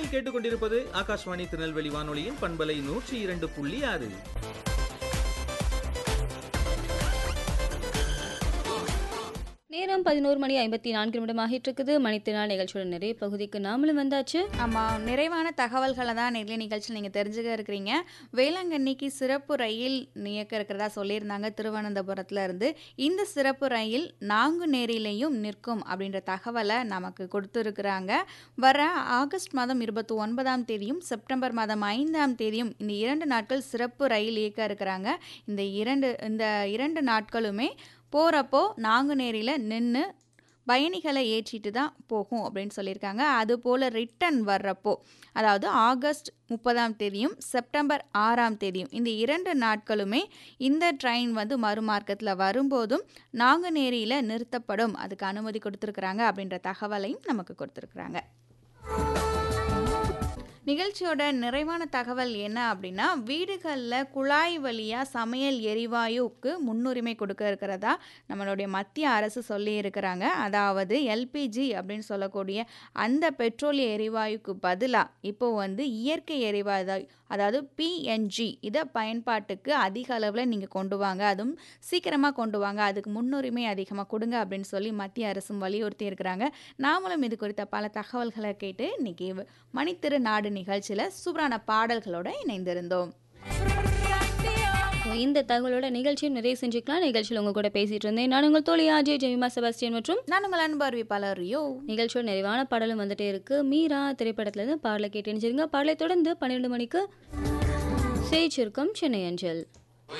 நீங்கள் கேட்டுக்கொண்டிருப்பது ஆகாஷ்வாணி திருநெல்வேலி வானொலியின் பண்பலை 102.6. நேரம் 11:54 ஆகிட்டு இருக்குது. மணித்திருநாள் நிகழ்ச்சியோட நிறைய பகுதிக்கு நாமளும் வந்தாச்சு. ஆமாம், நிறைவான தகவல்களை தான் நெல்லை நிகழ்ச்சியில் நீங்கள் தெரிஞ்சுக்க இருக்கிறீங்க. வேளாங்கண்ணிக்கு சிறப்பு ரயில் இயக்க இருக்கிறதா சொல்லியிருந்தாங்க திருவனந்தபுரத்தில் இருந்து. இந்த சிறப்பு ரயில் நாங்குநேரியிலையும் நிற்கும் அப்படின்ற தகவலை நமக்கு கொடுத்துருக்குறாங்க. வர ஆகஸ்ட் மாதம் 29ஆம் தேதியும் செப்டம்பர் மாதம் 5ஆம் தேதியும் இந்த 2 நாட்கள் சிறப்பு ரயில் இயக்க இருக்கிறாங்க. இந்த இரண்டு நாட்களுமே போகிறப்போ நாங்குநேரியில் நின்று பயணிகளை ஏற்றிட்டு தான் போகும் அப்படின்னு சொல்லியிருக்காங்க. அதுபோல் ரிட்டன் வர்றப்போ, அதாவது ஆகஸ்ட் 30ஆம் தேதியும் செப்டம்பர் 6ஆம் தேதியும் இந்த 2 நாட்களுமே இந்த ட்ரெயின் மறுமார்க்கத்தில் வரும்போதும் நாங்குநேரியில் நிறுத்தப்படும். அதுக்கு அனுமதி கொடுத்துருக்குறாங்க அப்படின்ற தகவலையும் நமக்கு கொடுத்துருக்குறாங்க. நிகழ்ச்சியோட நிறைவான தகவல் என்ன அப்படின்னா, வீடுகளில் குழாய் வழியாக சமையல் எரிவாயுக்கு முன்னுரிமை கொடுக்க இருக்கிறதா நம்மளுடைய மத்திய அரசு சொல்லி இருக்கிறாங்க. அதாவது எல்பிஜி அப்படின்னு சொல்லக்கூடிய அந்த பெட்ரோலிய எரிவாயுக்கு பதிலாக இப்போ இயற்கை எரிவாயு, அதாவது பிஎன்ஜி, இதை பயன்பாட்டுக்கு அதிக அளவில் நீங்கள் கொண்டு வாங்க, அதுவும் சீக்கிரமாக கொண்டு வாங்க, அதுக்கு முன்னுரிமை அதிகமாக கொடுங்க அப்படின்னு சொல்லி மத்திய அரசும் வலியுறுத்தி இருக்கிறாங்க. நாமளும் இது குறித்த பல தகவல்களை கேட்டு இன்னைக்கு மணித்திரு நாடு நிகழ்ச்சியில் சூப்பரான பாடல்களோட இணைந்திருந்தோம். இந்த தகவலோட நிகழ்ச்சியும் நிறைய செஞ்சுக்கலாம். நிகழ்ச்சியில் உங்க கூட பேசிட்டு இருந்தேன் நான் உங்கள் தோழி அஜய் ஜெமிமா செபாஸ்டியன் மற்றும் நான் உங்கள் அன்பு அறிவிப்பாளர் ரியோ. நிகழ்ச்சியோட நிறைவான பாடலும் வந்துட்டே இருக்கு. மீரா திரைப்படத்துல இருந்து பாடலை கேட்டு பாடலை தொடர்ந்து 12 மணிக்கு செய்திருக்கும் சென்னை அஞ்சல்.